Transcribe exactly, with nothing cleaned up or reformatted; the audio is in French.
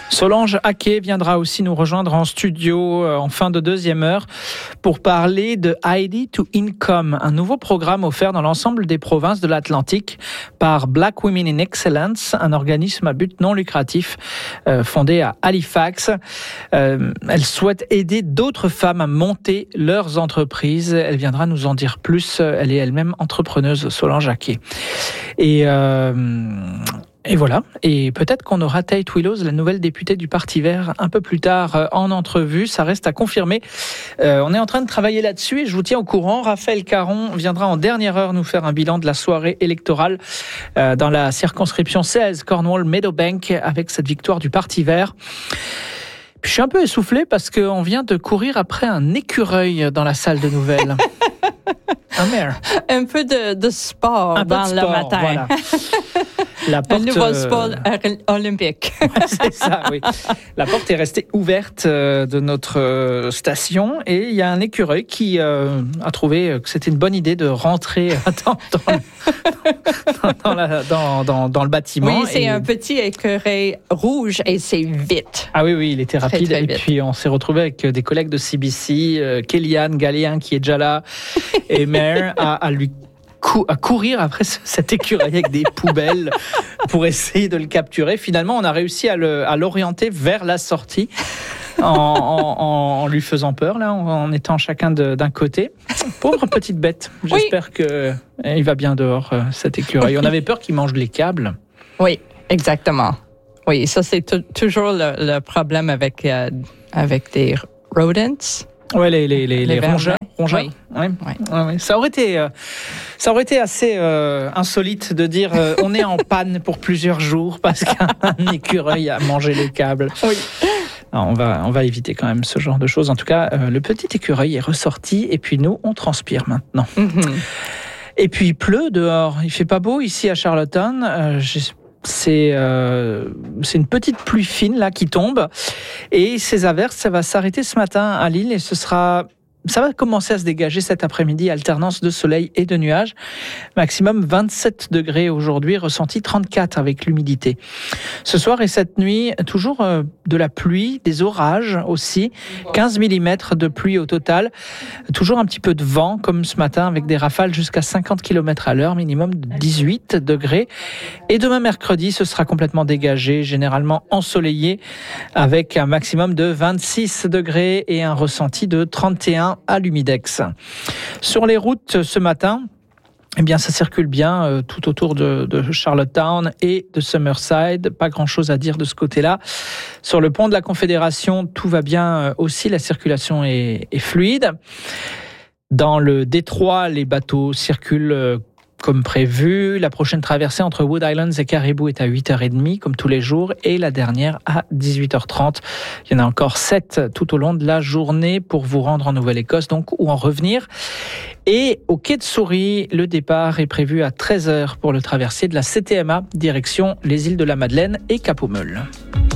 Solange Haquet viendra aussi nous rejoindre en studio en fin de deuxième heure pour parler de I D to Income, un nouveau programme offert dans l'ensemble des provinces de l'Atlantique par Black Women in Excellence, un organisme à but non lucratif euh, fondé à Halifax. Euh, elle souhaite aider d'autres femmes à monter leurs entreprises. Elle viendra nous en dire plus. Elle est elle-même entrepreneuse, Solange Haquet. Et... Euh, Et voilà, et peut-être qu'on aura Tate Willows, la nouvelle députée du Parti vert, un peu plus tard en entrevue. Ça reste à confirmer. Euh, on est en train de travailler là-dessus et je vous tiens au courant. Raphaël Caron viendra en dernière heure nous faire un bilan de la soirée électorale euh, dans la circonscription seize, Cornwall-Meadowbank, avec cette victoire du Parti vert. Puis je suis un peu essoufflé parce qu'on vient de courir après un écureuil dans la salle de nouvelles. Un maire. Un peu de, de sport un peu dans de le sport, matin. Voilà. La porte, un nouveau sport euh... olympique. Ouais, c'est ça, oui. La porte est restée ouverte de notre station et il y a un écureuil qui euh, a trouvé que c'était une bonne idée de rentrer dans, dans, le, dans, la, dans, dans, dans le bâtiment. Oui, c'est et... un petit écureuil rouge et c'est vite. Ah oui, oui, il était rapide. Très, très et puis on s'est retrouvé avec des collègues de C B C, euh, Kellyanne Galéen qui est déjà là, et Maire à, à lui Cou- à courir après cet écureuil avec des poubelles pour essayer de le capturer. Finalement, on a réussi à, le, à l'orienter vers la sortie en, en, en lui faisant peur, là, en, en étant chacun de, d'un côté. Pauvre petite bête. J'espère oui. qu'il va bien dehors, cet écureuil. On avait peur qu'il mange les câbles. Oui, exactement. Oui, ça, c'est t- toujours le, le problème avec, euh, avec des rodents. Ouais, les, les, les, les, les rongeurs. rongeurs. Oui. Ouais. Ouais. Ouais, ouais. Ça aurait été, euh, ça aurait été assez euh, insolite de dire euh, on est en panne pour plusieurs jours parce qu'un écureuil a mangé les câbles. Oui. Non, on va, on va éviter quand même ce genre de choses. En tout cas, euh, le petit écureuil est ressorti et puis nous, on transpire maintenant. Mm-hmm. Et puis il pleut dehors. Il fait pas beau ici à Charlottetown. Euh, C'est, euh, c'est une petite pluie fine là qui tombe et ces averses, ça va s'arrêter ce matin à Lille et ce sera, ça va commencer à se dégager cet après-midi, alternance de soleil et de nuages. Maximum vingt-sept degrés aujourd'hui, ressenti trente-quatre avec l'humidité. Ce soir et cette nuit, toujours euh, de la pluie, des orages aussi, quinze millimètres de pluie au total. Toujours un petit peu de vent comme ce matin avec des rafales jusqu'à cinquante kilomètres à l'heure, minimum de dix-huit degrés. Et demain mercredi, ce sera complètement dégagé, généralement ensoleillé avec un maximum de vingt-six degrés et un ressenti de trente et un à l'humidex. Sur les routes ce matin, eh bien, ça circule bien euh, tout autour de, de Charlottetown et de Summerside. Pas grand-chose à dire de ce côté-là. Sur le pont de la Confédération, tout va bien euh, aussi. La circulation est, est fluide. Dans le détroit, les bateaux circulent euh, comme prévu. La prochaine traversée entre Wood Islands et Caribou est à huit heures trente, comme tous les jours, et la dernière à dix-huit heures trente. Il y en a encore sept tout au long de la journée pour vous rendre en Nouvelle-Écosse, donc, ou en revenir. Et au quai de Souris, le départ est prévu à treize heures pour le traversier de la C T M A, direction les îles de la Madeleine et Cap-aux-Meules.